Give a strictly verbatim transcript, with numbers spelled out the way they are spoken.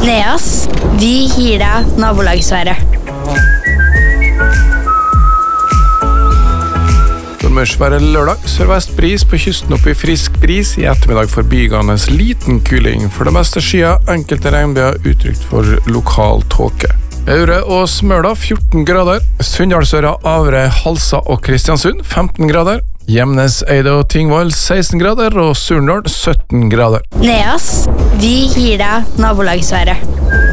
Neas, vi gir deg nabolagsværet. Nordmørsværet lørdag, sørvest bris på kysten opp i frisk bris, i ettermiddag forbigående liten kuling, for det meste skyer, enkelte regnbyger utrygt for lokal tåke. Aure og Smøla fjorten grader, Sunndalsøra, Avre, Halsa og Kristiansund femten grader, Gjemnes, Eide og Tingvoll seksten grader og Surndal sytten grader. Neas, vi gir deg nabolagsværet.